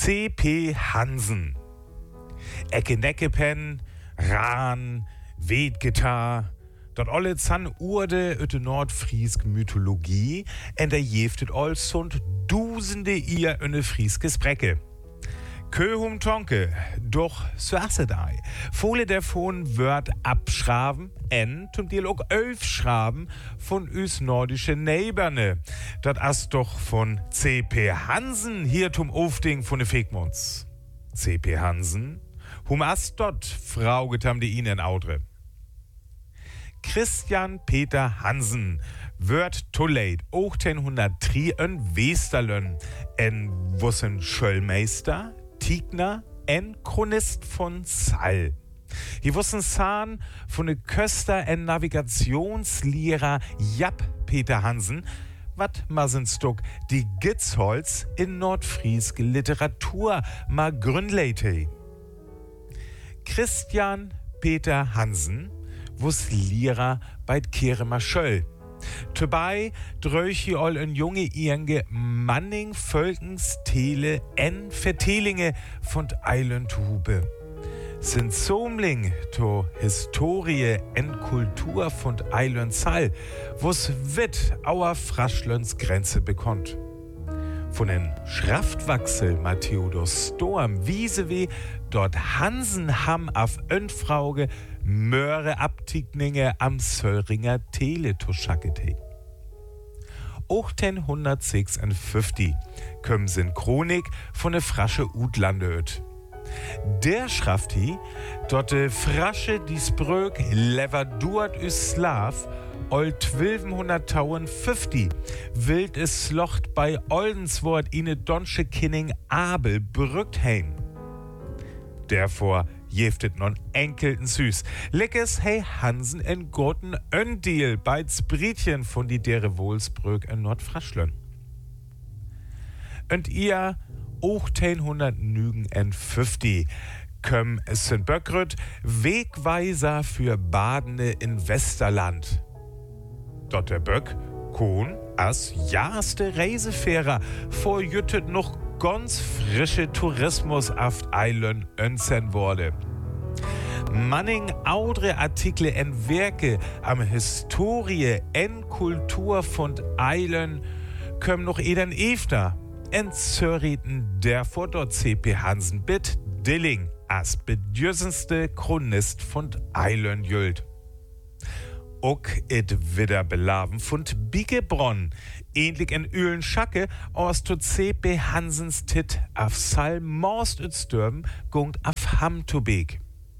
C.P. Hansen. Ecke-Necke-Pen, Rahn, Weetgitar, dort alle zan Urde ut de Nordfriesk Mythologie en der jeftet olsund dusende ihr öne Frieske Brecke. Köhum Tonke, doch Suassedei. Fole davon wird abschraben, en zum Deal auch aufschraben von üs nordische Neighberne. Dat as doch von C.P. Hansen hier zum Aufding von de Fegmunds. C.P. Hansen, hum as dort frauget ham die ihnen Audre. Christian Peter Hansen wird toleit 1803 in Westerlön en wussen Schöllmeister, Tigner en Chronist von Sall. Hier wussen Zahn von de Köster en Navigationslehrer Jap Peter Hansen, wat masenstuck die Gitzholz in nordfrieske Literatur ma gründleite. Christian Peter Hansen wuss Lehrer bei Keremer Schöll. Dabei dröchi all en junge Irnge Manning Völkens Tele en Vertelinge von Eilenthube. Sind Somling to Historie en Kultur von Eilensall, wo's wit auer Fraschlöns Grenze bekonnt. Von den Schraftwachsel Matthäus Storm Wiesewe dort Hansen ham auf Önfrauge Möhre Abtigninge am Söllringer Teletuschackete. 1856 kömm sin Chronik von de Frasche Utlandeöt. Der schraft hi, dort de Frasche dies Bröck lever duat üs Slav ol 1250 wild es slocht bei Oldenswort ine donsche Kinning Abel brückt heim. Dervor jeftet non enkelten süß. Leckes hey Hansen en Goten Öndiel bei Zbrietjen von die dere Wohlsbrück in Nordfraschlön. Und ihr 1850 kömm es in Böckrüt Wegweiser für Badende in Westerland. Dort der Böck Kohn as jahrste Reisefährer vorjüttet noch ganz frische Tourismus auf Eilen önsen wurde. Manning audre Artikel en Werke am Historie en Kultur von Eilen kömm noch eden Efter en Zörrieten der vor dort C.P. Hansen bit Dilling as bedürsenste Chronist von Eilen jült. Ook it wieder belaven von Biegebronn, ähnlich in Öhlenschacke, aus to C.P. Hansens Tit auf Sall Morst üt Stürben gungt auf Hamtubek.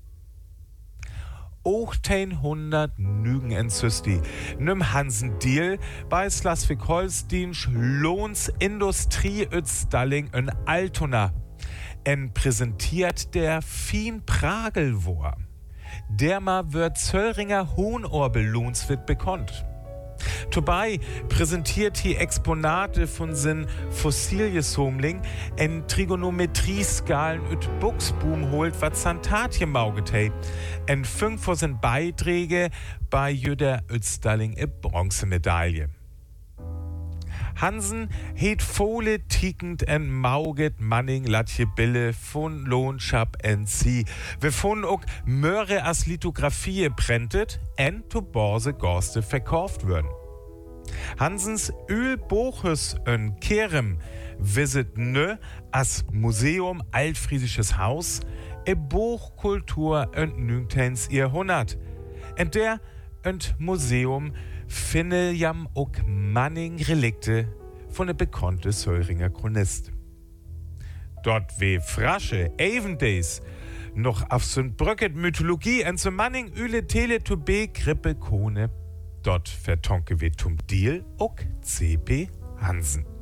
1800 Nügen en Süsti, nimm Hansen Deal bei Schleswig-Holstein Lohns Industrie üt Stalling in Altona. En präsentiert der Fien Pragelwor. Derma wird Zöllringer Hohnorbel Lohnswit bekannt. Dabei präsentiert die Exponate von sin Fossiliesomling en Trigonometrieskalen üt Buchsboom holt wat Santatje maugetei. En 5 vor sin Beiträge bei jüder üt Stalling e Bronzemedaille. Hansen het Fole tiekend en mauget Manning latje Bille von Lohnschap en Sie. Wir von ook Möhre as Lithografie prentet en to Borse Gorste verkauft würden. Hansens Ölboches en Kerem visit nö as Museum Altfriesisches Haus e Buchkultur en 19. Jahrhundert. En der und Museum finde jam ook Manning Relikte von der bekannte Söllringer Chronist. Dort we Frasche Evendays noch auf so'n Bröcket Mythologie en so Manning Üle Tele to B Krippe Kone. Dort vertonke we tum Deal ook C.P. Hansen.